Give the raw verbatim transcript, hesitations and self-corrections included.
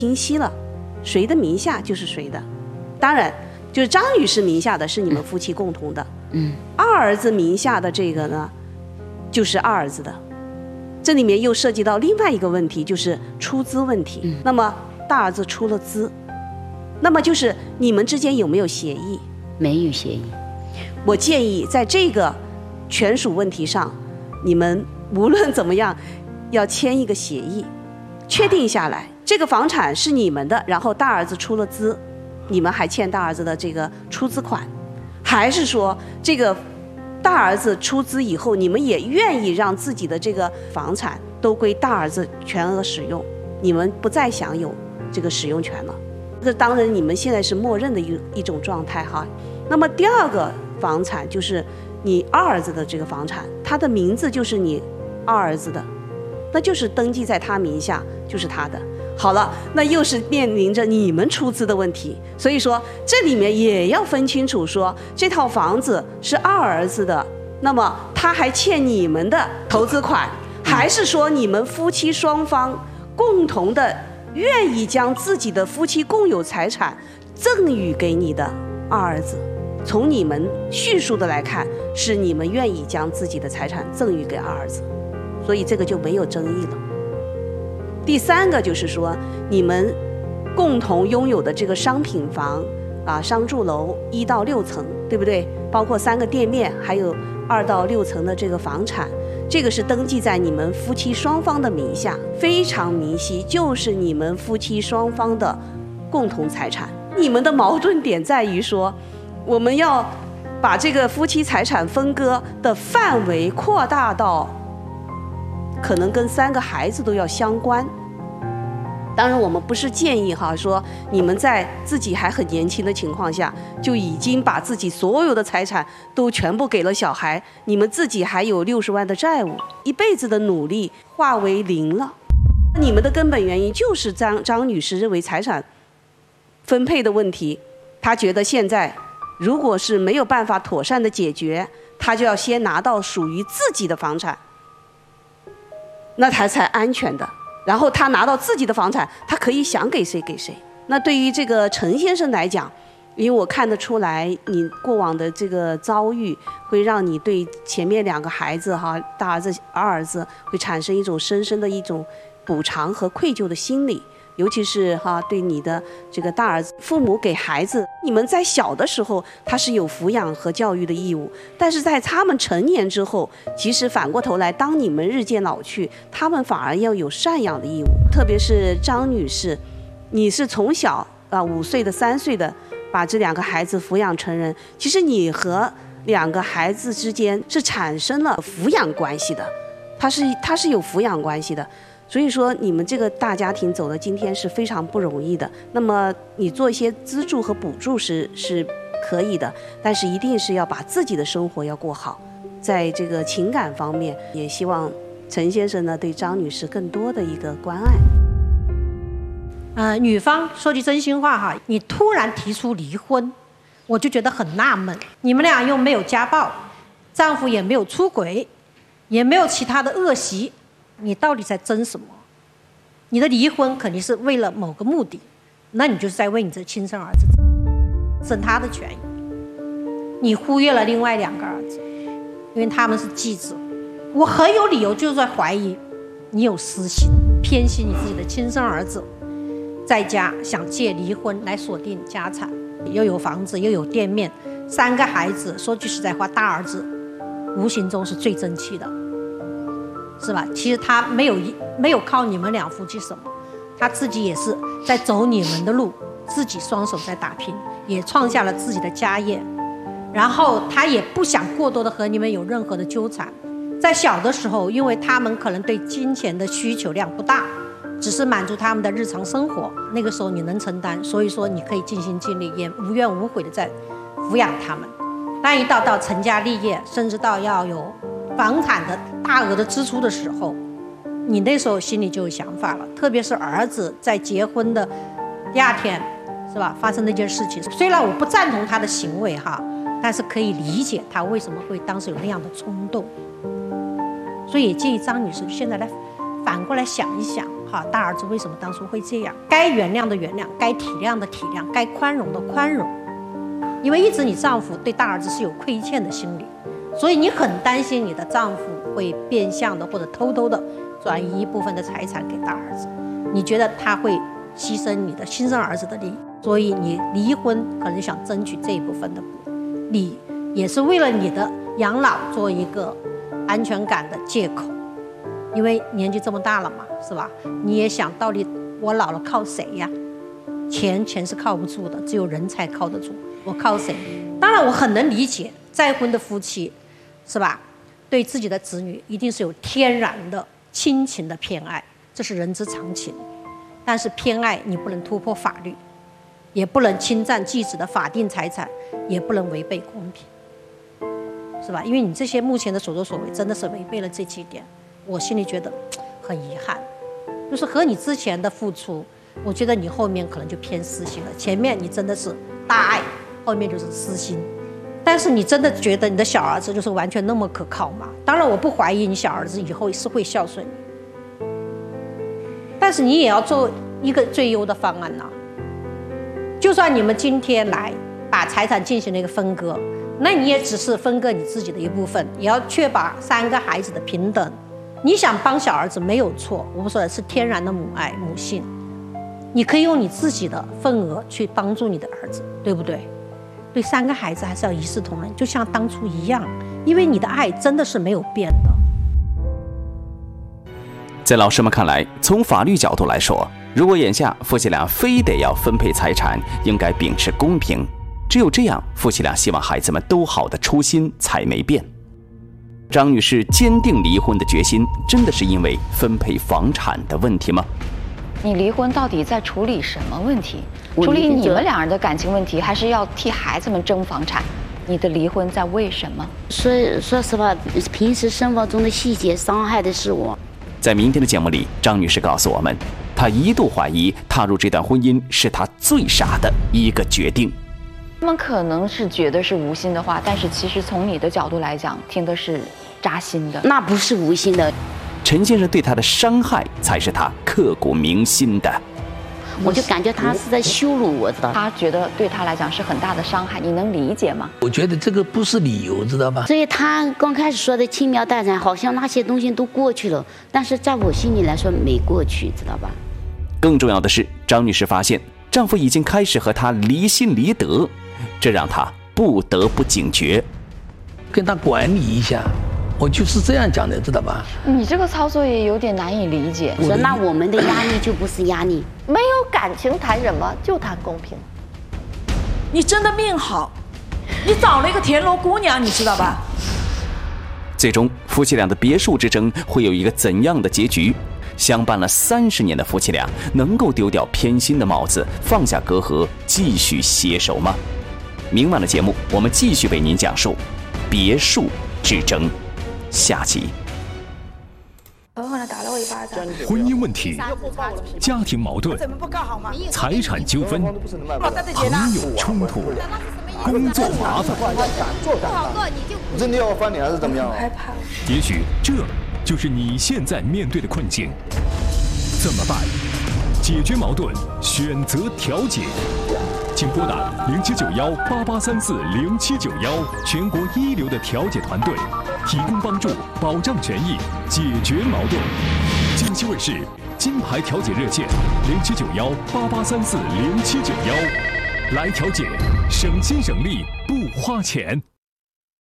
清晰了，谁的名下就是谁的。当然，就是张女士名下的是你们夫妻共同的， 嗯， 二儿子名下的这个呢，就是二儿子的。这里面又涉及到另外一个问题，就是出资问题。嗯、那么大儿子出了资，那么就是你们之间有没有协议？ 没有协议。 我建议在这个权属问题上，你们无论怎么样，要签一个协议，确定下来。这个房产是你们的，然后大儿子出了资，你们还欠大儿子的这个出资款，还是说这个大儿子出资以后，你们也愿意让自己的这个房产都归大儿子全额使用，你们不再享有这个使用权了？这当然你们现在是默认的一一种状态哈。那么第二个房产就是你二儿子的这个房产，他的名字就是你二儿子的，那就是登记在他名下，就是他的。好了，那又是面临着你们出资的问题，所以说这里面也要分清楚说，这套房子是二儿子的，那么他还欠你们的投资款，还是说你们夫妻双方共同的愿意将自己的夫妻共有财产赠与给你的二儿子？从你们叙述的来看，是你们愿意将自己的财产赠与给二儿子，所以这个就没有争议了。第三个就是说，你们共同拥有的这个商品房啊，商住楼一到六层，对不对？包括三个店面，还有二到六层的这个房产，这个是登记在你们夫妻双方的名下，非常明晰，就是你们夫妻双方的共同财产。你们的矛盾点在于说，我们要把这个夫妻财产分割的范围扩大到可能跟三个孩子都要相关。当然我们不是建议哈，说你们在自己还很年轻的情况下就已经把自己所有的财产都全部给了小孩，你们自己还有六十万的债务，一辈子的努力化为零了。你们的根本原因就是张张女士认为财产分配的问题，她觉得现在如果是没有办法妥善的解决，她就要先拿到属于自己的房产，那他才安全的。然后他拿到自己的房产，他可以想给谁给谁。那对于这个陈先生来讲，因为我看得出来你过往的这个遭遇，会让你对前面两个孩子哈，大儿子二儿子会产生一种深深的一种补偿和愧疚的心理。尤其是哈，对你的这个大儿子，父母给孩子，你们在小的时候他是有抚养和教育的义务，但是在他们成年之后，其实反过头来，当你们日渐老去，他们反而要有赡养的义务。特别是张女士，你是从小啊五岁的、三岁的把这两个孩子抚养成人，其实你和两个孩子之间是产生了抚养关系的，他是他是有抚养关系的。所以说你们这个大家庭走到今天是非常不容易的。那么你做一些资助和补助是是可以的，但是一定是要把自己的生活要过好。在这个情感方面，也希望陈先生呢对张女士更多的一个关爱。 呃，女方说句真心话哈，你突然提出离婚，我就觉得很纳闷。你们俩又没有家暴，丈夫也没有出轨，也没有其他的恶习。你到底在争什么？你的离婚肯定是为了某个目的，那你就是在为你这亲生儿子争他的权益。你忽略了另外两个儿子，因为他们是继子。我很有理由就是在怀疑你有私心，偏心你自己的亲生儿子，在家想借离婚来锁定家产，又有房子又有店面，三个孩子，说句实在话，大儿子无形中是最争气的。是吧？其实他没有没有靠你们两夫妻什么，他自己也是在走你们的路，自己双手在打拼，也创下了自己的家业。然后他也不想过多的和你们有任何的纠缠。在小的时候，因为他们可能对金钱的需求量不大，只是满足他们的日常生活，那个时候你能承担，所以说你可以尽心尽力，也无怨无悔的在抚养他们。但一到到成家立业，甚至到要有房产的大额的支出的时候，你那时候心里就有想法了。特别是儿子在结婚的第二天，是吧？发生那件事情，虽然我不赞同他的行为哈，但是可以理解他为什么会当时有那样的冲动。所以也建议张女士现在来反过来想一想， 哈，大儿子为什么当初会这样？该原谅的原谅，该体谅的体谅，该宽容的宽容。因为一直你丈夫对大儿子是有亏欠的心理，所以你很担心你的丈夫会变相的或者偷偷的转移一部分的财产给大儿子，你觉得他会牺牲你的亲生儿子的利益，所以你离婚可能想争取这一部分的利益，也是为了你的养老做一个安全感的借口。因为年纪这么大了嘛，是吧？你也想到底我老了靠谁呀？钱钱是靠不住的，只有人才靠得住。我靠谁？当然我很能理解再婚的夫妻，是吧？对自己的子女一定是有天然的亲情的偏爱，这是人之常情。但是偏爱你不能突破法律，也不能侵占继子的法定财产，也不能违背公平，是吧？因为你这些目前的所作所为真的是违背了这几点，我心里觉得很遗憾。就是和你之前的付出，我觉得你后面可能就偏私心了，前面你真的是大爱，后面就是私心。但是你真的觉得你的小儿子就是完全那么可靠吗？当然我不怀疑你小儿子以后是会孝顺你，但是你也要做一个最优的方案呐、啊。就算你们今天来把财产进行了一个分割，那你也只是分割你自己的一部分，也要确保三个孩子的平等。你想帮小儿子没有错，我们说的是天然的母爱母性，你可以用你自己的份额去帮助你的儿子，对不对？对三个孩子还是要一视同仁，就像当初一样，因为你的爱真的是没有变的。 在老师们看来，从法律角度来说，如果眼下夫妻俩非得要分配财产，应该秉持公平，只有这样，夫妻俩希望孩子们都好的初心才没变。张女士坚定离婚的决心，真的是因为分配房产的问题吗？ 你离婚到底在处理什么问题？处理你们两人的感情问题，还是要替孩子们争房产？你的离婚在为什么？ 说说实话，平时生活中的细节伤害的是我。 在明天的节目里，张女士告诉我们，她一度怀疑踏入这段婚姻是她最傻的一个决定。 他们可能是觉得是无心的话，但是其实从你的角度来讲，听的是扎心的。 那不是无心的。 陈先生对她的伤害才是她刻骨铭心的。 我就感觉他是在羞辱我的， 他觉得对他来讲是很大的伤害，你能理解吗？ 我觉得这个不是理由，知道吧？ 所以他刚开始说的轻描淡写，好像那些东西都过去了，但是在我心里来说没过去，知道吧？ 更重要的是，张女士发现丈夫已经开始和她离心离德，这让她不得不警觉， 跟他管理一下。我就是这样讲的，知道吧？ 你这个操作也有点难以理解。 说那我们的压力就不是压力， 没有感情谈什么，就谈公平。 你真的命好，你找了一个田螺姑娘，你知道吧？ 最终，夫妻俩的别墅之争会有一个怎样的结局？相伴了三十年的夫妻俩能够丢掉偏心的帽子，放下隔阂，继续携手吗？明晚的节目，我们继续为您讲述别墅之争。下集。 狠狠地打了我一巴掌。 婚姻问题、家庭矛盾、财产纠纷、朋友冲突、工作麻烦， 你真的要翻脸还是怎么样？ 害怕。 也许这就是你现在面对的困境。怎么办？解决矛盾，选择调解。请拨打零七九幺八八三四零七九幺，全国一流的调解团队，提供帮助，保障权益，解决矛盾。江西卫视金牌调解热线零七九幺八八三四零七九幺，来调解，省心省力不花钱。